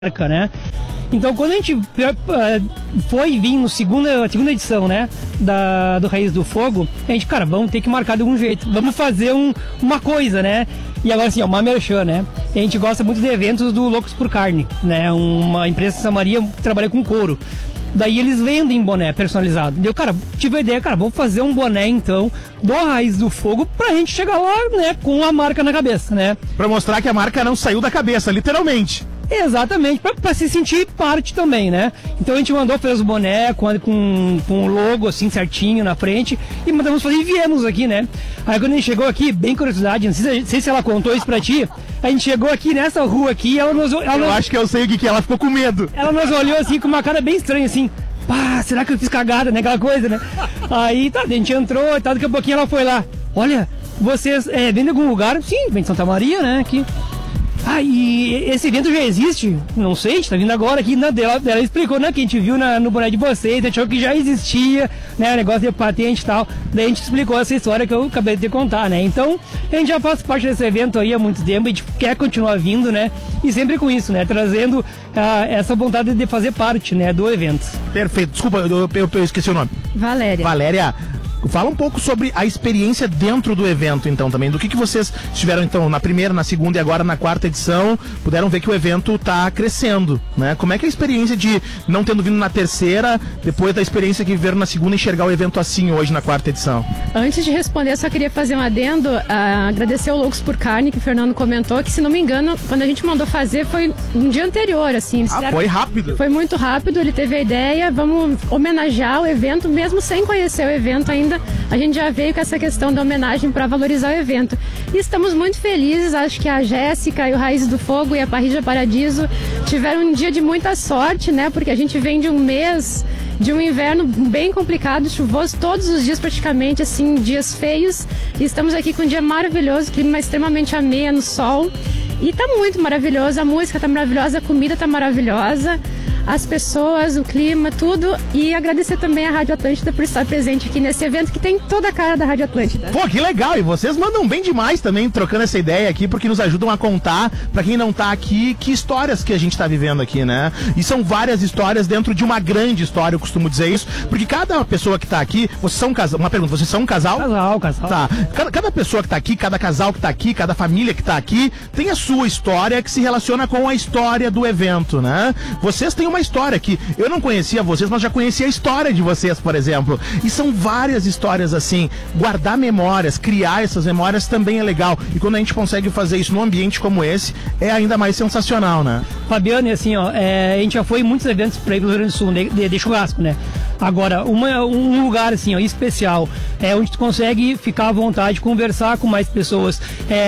marca, né? Então, quando a gente foi vir no segunda edição, né, do Raiz do Fogo, a gente, cara, vamos ter que marcar de algum jeito, vamos fazer uma coisa, né? E agora, assim, uma merchan, né? A gente gosta muito de eventos do Loucos por Carne, né? Uma empresa de Samaria que trabalha com couro. Daí eles vendem boné personalizado. Deu, cara, tive a ideia, cara, vamos fazer um boné, então, do Raiz do Fogo, pra gente chegar lá, né, com a marca na cabeça, né? Pra mostrar que a marca não saiu da cabeça, literalmente. Exatamente, pra se sentir parte também, né? Então a gente mandou, fez o boné com o logo assim certinho na frente e mandamos fazer e viemos aqui, né? Aí quando a gente chegou aqui, bem curiosidade, não sei se ela contou isso pra ti, a gente chegou aqui nessa rua aqui, eu acho que eu sei o que ela ficou com medo. Ela nos olhou assim com uma cara bem estranha assim. Pá, será que eu fiz cagada, né? Aquela coisa, né? Aí tá, a gente entrou e tal, daqui a pouquinho ela foi lá. Olha, vocês vendem em algum lugar? Sim, vem de Santa Maria, né? Aqui. Ah, e esse evento já existe? Não sei, a gente tá vindo agora aqui. Ela explicou, né, que a gente viu no boné de vocês, achou que já existia, né, o negócio de patente e tal. Daí a gente explicou essa história que eu acabei de contar, né. Então, a gente já faz parte desse evento aí há muito tempo, a gente quer continuar vindo, né, e sempre com isso, né, trazendo essa vontade de fazer parte, né, do evento. Perfeito, desculpa, eu esqueci o nome. Valéria. Fala um pouco sobre a experiência dentro do evento, então, também. Do que vocês estiveram, então, na primeira, na segunda e agora na quarta edição, puderam ver que o evento está crescendo, né? Como é que é a experiência de não tendo vindo na terceira, depois da experiência que viveram na segunda, enxergar o evento assim hoje na quarta edição? Antes de responder, só queria fazer um adendo, agradecer ao Loucos por Carne, que o Fernando comentou, que, se não me engano, quando a gente mandou fazer, foi um dia anterior, assim. Foi rápido? Foi muito rápido, ele teve a ideia, vamos homenagear o evento, mesmo sem conhecer o evento ainda. A gente já veio com essa questão da homenagem para valorizar o evento. E estamos muito felizes, acho que a Jéssica e o Raiz do Fogo e a Parrilla Paradiso tiveram um dia de muita sorte, né? Porque a gente vem de um mês, de um inverno bem complicado, chuvoso, todos os dias praticamente, assim, dias feios. E estamos aqui com um dia maravilhoso, clima extremamente ameno, sol. E tá muito maravilhoso, a música tá maravilhosa, a comida tá maravilhosa. As pessoas, o clima, tudo. E agradecer também à Rádio Atlântida por estar presente aqui nesse evento que tem toda a cara da Rádio Atlântida. Pô, que legal! E vocês mandam bem demais também, trocando essa ideia aqui, porque nos ajudam a contar, pra quem não tá aqui, que histórias que a gente tá vivendo aqui, né? E são várias histórias dentro de uma grande história, eu costumo dizer isso, porque cada pessoa que tá aqui, vocês são um casal, uma pergunta, vocês são um casal? Casal. Tá. Cada pessoa que tá aqui, cada casal que tá aqui, cada família que tá aqui, tem a sua história que se relaciona com a história do evento, né? Vocês têm uma história que eu não conhecia vocês, mas já conhecia a história de vocês, por exemplo. E são várias histórias assim. Guardar memórias, criar essas memórias também é legal. E quando a gente consegue fazer isso num ambiente como esse, é ainda mais sensacional, né? Fabiano, assim, ó, a gente já foi em muitos eventos para ir pro Rio Grande do Sul, de churrasco, né? Agora, um lugar assim, ó, especial, onde tu consegue ficar à vontade, conversar com mais pessoas,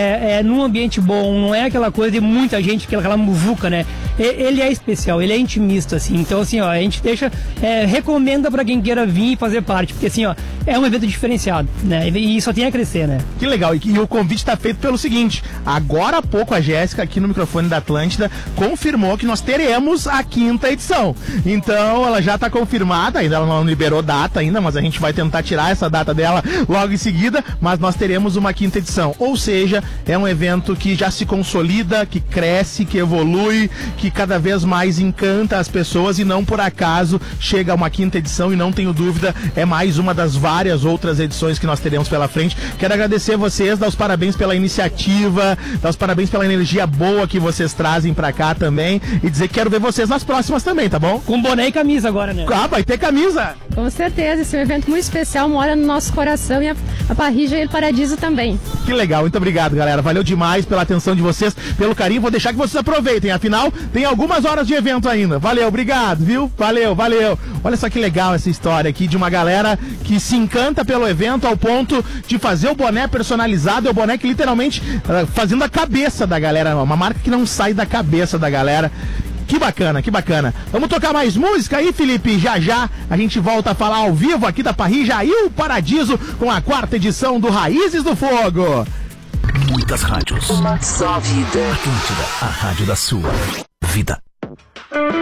num ambiente bom, não é aquela coisa de muita gente, aquela muvuca, né? Ele é especial, ele é intimista, assim. Então, assim, ó, a gente recomenda para quem queira vir e fazer parte, porque, assim, ó, é um evento diferenciado, né? E só tem a crescer, né? Que legal. E o convite está feito pelo seguinte: agora há pouco a Jéssica, aqui no microfone da Atlântida, confirmou que nós teremos a quinta edição. Então, ela já está confirmada, ainda ela não liberou data ainda, mas a gente vai tentar tirar essa data dela logo em seguida, mas nós teremos uma quinta edição. Ou seja, é um evento que já se consolida, que cresce, que evolui, que cada vez mais encanta as pessoas, e não por acaso chega a uma quinta edição, e não tenho dúvida, é mais uma das várias outras edições que nós teremos pela frente. Quero agradecer vocês, dar os parabéns pela iniciativa, dar os parabéns pela energia boa que vocês trazem pra cá também, e dizer que quero ver vocês nas próximas também, tá bom? Com boné e camisa agora, né? Ah, vai ter camisa! Com certeza, esse é um evento muito especial, mora no nosso coração, e a Parrilla e o Paradiso também. Que legal, muito obrigado, galera. Valeu demais pela atenção de vocês, pelo carinho. Vou deixar que vocês aproveitem, afinal, tem algumas horas de evento ainda. Valeu, obrigado, viu? Valeu. Olha só que legal essa história aqui de uma galera que se encanta pelo evento ao ponto de fazer o boné personalizado. É o boné que literalmente fazendo a cabeça da galera, uma marca que não sai da cabeça da galera. Que bacana. Vamos tocar mais música aí, Felipe? Já a gente volta a falar ao vivo aqui da Parrilla e o Paradiso com a quarta edição do Raízes do Fogo. Muitas rádios. Uma só vida. Atlântida, a rádio da sua vida.